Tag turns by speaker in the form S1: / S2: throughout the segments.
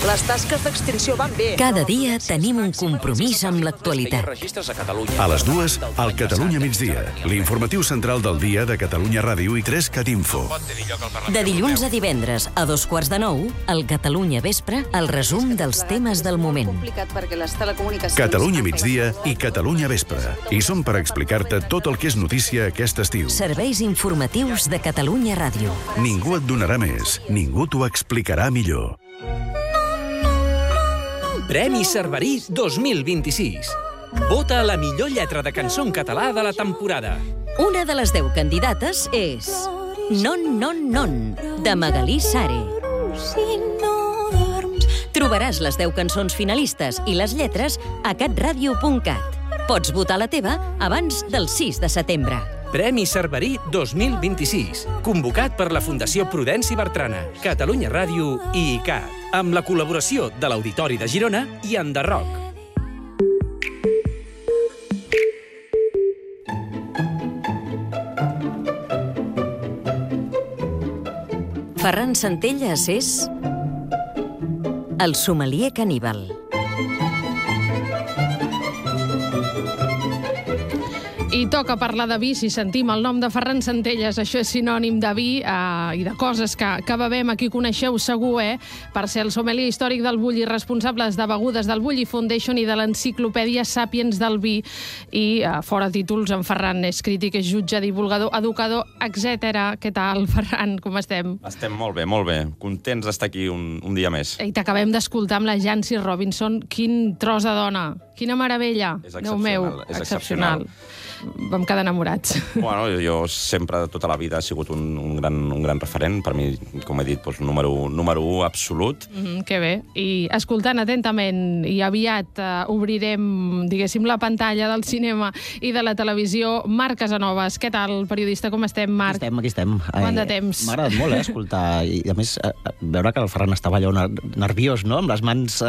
S1: Les tasques d'extinció van bé.
S2: Cada dia tenim un compromís amb l'actualitat.
S3: A les 2, al Catalunya migdia, l'informatiu central del dia de Catalunya Ràdio i 3 Catinfo.
S2: De dilluns a divendres, a 2:15, al Catalunya Vespre, el resum dels temes del moment.
S3: Catalunya migdia i Catalunya Vespre. I som per explicar-te tot el que és notícia aquest estiu.
S2: Serveis informatius de Catalunya Ràdio.
S3: Ningú et donarà més, ningú t'ho explicarà millor.
S4: Premi Cerverí 2026. Vota la millor lletra de cançó en català de la temporada.
S2: Una de les 10 candidates és Non, non, non, de Magalí Sare. Trobaràs les 10 cançons finalistes i les lletres a catradio.cat. Pots votar la teva abans del 6 de setembre.
S4: Premi Cerverí 2026. Convocat per la Fundació Prudenci Bertrana, Catalunya Ràdio i ICAT, amb la col·laboració de l'Auditori de Girona i Enderroc.
S2: Ferran Centelles és el sommelier caníbal.
S5: I toca parlar de vi, si sentim el nom de Ferran Centelles, això és sinònim de vi i de coses que bevem. Aquí coneixeu segur, per ser el sommelier històric del Bulli, responsables de begudes del Bulli Foundation i de l'enciclopèdia Sàpiens del vi. I fora títols, en Ferran és crític, és jutge, divulgador, educador, etc. Què tal, Ferran? Com estem?
S6: Estem molt bé, molt bé. Contents d'estar aquí un dia més.
S5: I t'acabem d'escoltar amb la Jancy Robinson. Quin tros de dona, quina meravella.
S6: És excepcional, és excepcional.
S5: Vam quedar enamorats.
S6: Bueno, jo sempre, tota la vida, he sigut un gran referent. Per mi, com he dit, número 1 absolut.
S5: Que bé. I escoltant atentament, i aviat obrirem, diguéssim, la pantalla del cinema i de la televisió. Marc Casanovas, què tal, periodista? Com estem, Marc?
S7: Aquí estem.
S5: Quant de temps?
S7: M'ha agradat molt, escoltar. I, a més, veure que el Ferran estava allò nerviós, no? Amb les mans,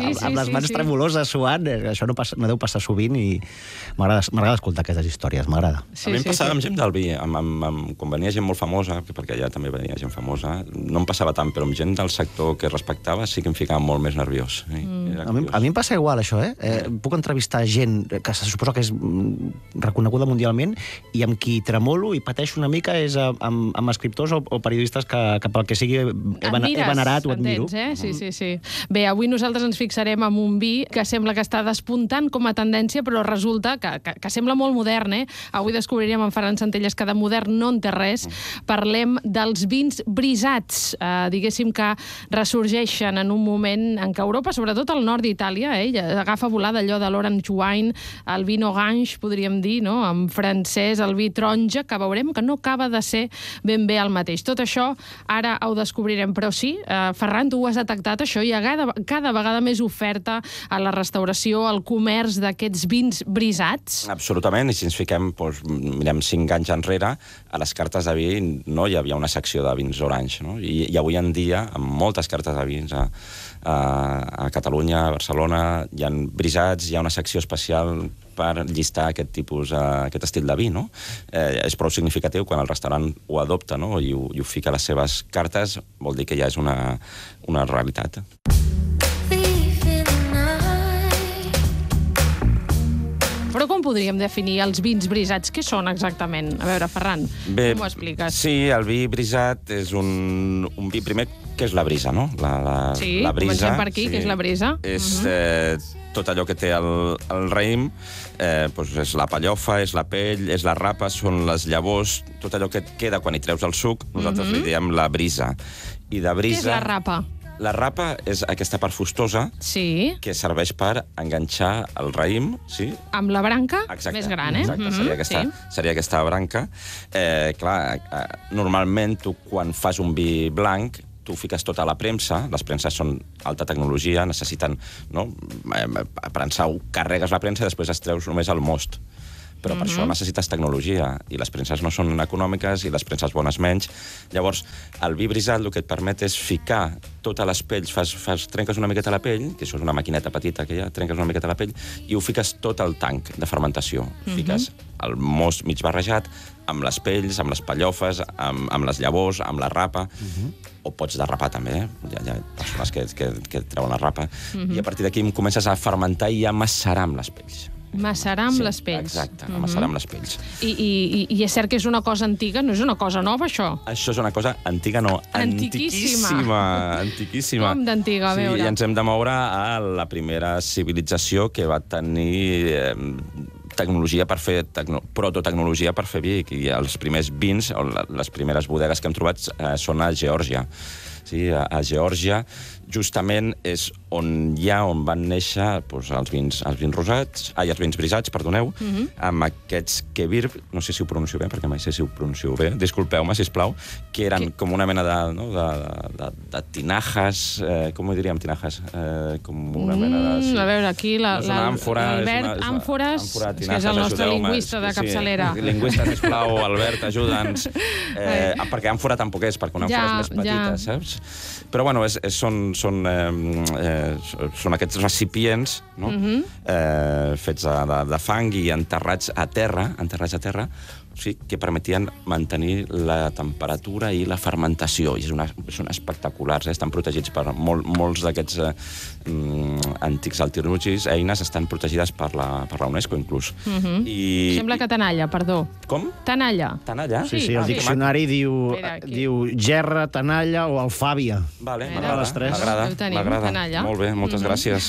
S7: tremoloses, suant. Això no deu passar sovint i m'agrada escoltar aquestes històries, m'agrada.
S6: A mi em passava amb gent del vi, quan venia gent molt famosa, perquè allà també venia gent famosa, no em passava tant, però amb gent del sector que respectava sí que em ficava molt més nerviós.
S7: A mi em passa igual, això, Puc entrevistar gent que se suposa que és reconeguda mundialment i amb qui tremolo i pateixo una mica és amb escriptors o periodistes que pel que sigui he venerat o admiro.
S5: Sí. Bé, avui nosaltres ens fixarem en un vi que sembla que està despuntant com a tendència, però resulta que sembla molt modern. Avui descobrirem en Ferran Centelles que de modern no en té res. Parlem dels vins brisats, diguéssim que ressorgeixen en un moment en què Europa, sobretot al nord d'Itàlia, agafa volada allò de l'orange wine, el vin orange, podríem dir, no? En francès, el vi taronja, que veurem que no acaba de ser ben bé el mateix. Tot això ara ho descobrirem, però sí, Ferran, tu ho has detectat, això, hi ha cada vegada més oferta a la restauració, al comerç d'aquests vins brisats?
S6: Absolutament, i si ens fiquem, mirem 5 anys enrere, a les cartes de vi no hi havia una secció de vins orange, no? I avui en dia, amb moltes cartes de vins a Catalunya, a Barcelona, hi ha brisats, hi ha una secció especial per llistar aquest estil de vi, no? És prou significatiu quan el restaurant ho adopta, no? I ho fica a les seves cartes, vol dir que ja és una realitat.
S5: Però com podríem definir els vins brisats? Què són exactament? A veure, Ferran, com ho expliques?
S6: Sí, el vi brisat és un vi, primer, que és la brisa, no? La brisa,
S5: comencem per aquí, que és la brisa.
S6: És tot allò que té el raïm, és la pellofa, és la pell, és la rapa, són les llavors, tot allò que et queda quan hi treus el suc, nosaltres li diem la brisa. I de brisa...
S5: Què és la rapa?
S6: La rapa és aquesta part fustosa que serveix per enganxar el raïm.
S5: Amb la branca més gran,
S6: Exacte, seria aquesta branca. Normalment, tu quan fas un vi blanc, tu fiques tota la premsa, les premses són alta tecnologia, necessiten premsar, carregues la premsa i després es treus només el most. però per això necessites tecnologia, i les premses no són econòmiques i les premses bones menys. Llavors, el vi brisat el que et permet és ficar totes les pells, trenques una miqueta la pell, que això és una maquineta petita que hi ha, trenques una miqueta la pell, i ho fiques tot al tanc de fermentació. Fiques el most mig barrejat amb les pells, amb les pallofes, amb les llavors, amb la rapa, o pots derrapar també, hi ha persones que treuen la rapa, i a partir d'aquí comences a fermentar i a macerar amb les pells.
S5: Macerar amb les pells.
S6: Exacte, macerar amb les pells.
S5: I és cert que és una cosa antiga, no és una cosa nova, això?
S6: Això és una cosa antiga, no, antiquíssima. Antiquíssima.
S5: Com d'antiga, a veure?
S6: Sí, i ens hem de moure a la primera civilització que va tenir tecnologia per fer, prototecnologia per fer vi, i els primers vins, o les primeres bodegues que hem trobat són a Geòrgia. Sí, a Geòrgia, justament és on van néixer els vins rosats, els vins brisats, perdoneu, amb aquests kebir, no sé si ho pronuncio bé, perquè mai sé si ho pronuncio bé, disculpeu-me, sisplau, que eren com una mena de tinajas, com ho diríem, tinajas? Com una mena de...
S5: A veure, aquí
S6: l'Albert
S5: Àmfores, que és el nostre lingüista de capçalera.
S6: Lingüista, sisplau, Albert, ajuda'ns. Perquè àmfora tampoc és, perquè una àmfora és més petita, saps? Però, bueno, són aquests recipients fets de fang i enterrats a terra, que permetien mantenir la temperatura i la fermentació. I són espectaculars, estan protegits per molts d'aquests antics altirnugis, eines estan protegides per la UNESCO, inclús.
S5: Sembla que tenalla, perdó.
S6: Com?
S5: Tenalla.
S6: Tenalla?
S7: Sí, el diccionari diu gerra, tenalla o alfàbia.
S6: Vale,
S5: m'agrada.
S6: Molt bé, moltes gràcies.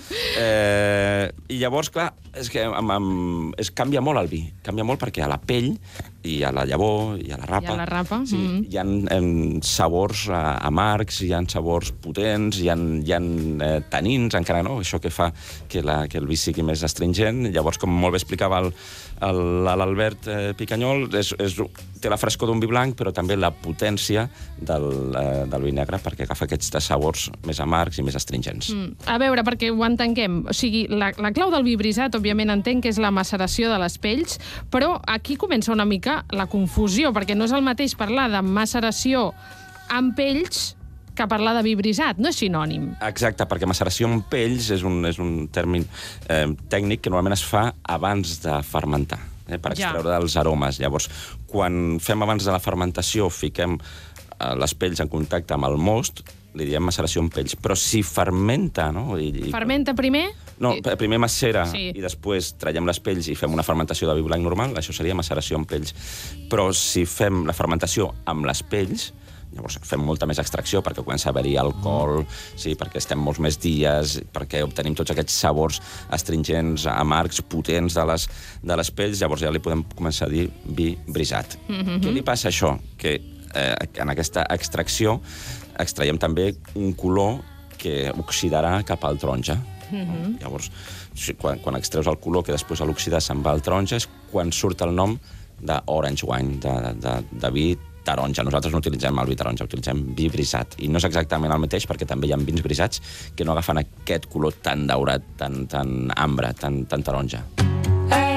S6: I llavors, clar, és que canvia molt el vi. Canvia molt perquè a la pell i a la llavor i a la rapa hi ha sabors amargs, hi ha sabors potents, hi ha tanins, encara no, això que fa que el vi sigui més astringent. Llavors, com molt bé explicava l'Albert Picanyol, té la frescor d'un vi blanc, però també la potència del vi negre, perquè agafa aquests sabors més amargs i més astringents.
S5: A veure, perquè ho entenguem, o sigui, la clau del vi brisat, òbviament, entenc que és la maceració de les pells, però aquí comença una mica la confusió, perquè no és el mateix parlar de maceració amb pells que parlar de vi brisat, no és sinònim.
S6: Exacte, perquè maceració amb pells és un terme tècnic que normalment es fa abans de fermentar, per extreure els aromes. Llavors, quan fem abans de la fermentació, fiquem les pells en contacte amb el most, li diem maceració amb pells. Però si fermenta, no?
S5: Fermenta primer?
S6: No, primer macera i després traiem les pells i fem una fermentació de vi blanc normal, això seria maceració amb pells. Però si fem la fermentació amb les pells, llavors fem molta més extracció perquè comença a haver-hi alcohol, perquè estem molts més dies, perquè obtenim tots aquests sabors astringents, amargs, potents de les pells, llavors ja li podem començar a dir vi brisat. Què li passa a això? Que en aquesta extracció extraiem també un color que oxidarà cap al taronja. Llavors, quan extreus el color que després a l'oxidar se'n va al taronja és quan surt el nom d'orange wine, de vi taronja. Nosaltres no utilitzem el vi taronja, utilitzem vi brisat. I no és exactament el mateix perquè també hi ha vins brisats que no agafen aquest color tan daurat, tan ambre, tan taronja.